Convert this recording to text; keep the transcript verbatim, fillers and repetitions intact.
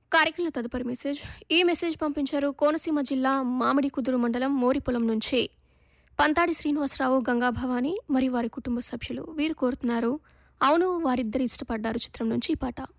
కార్యక్రమంలో తదుపరి మెసేజ్. ఈ మెసేజ్ పంపించారు కోనసీమ జిల్లా మామిడి కుదురు మండలం మోరిపొలం నుంచి పంతాడి శ్రీనివాసరావు, గంగా భవాని మరియు వారి కుటుంబ సభ్యులు. వీరు కోరుతున్నారు అవును వారిద్దరు ఇష్టపడ్డారు చిత్రం నుంచి ఈ పాట.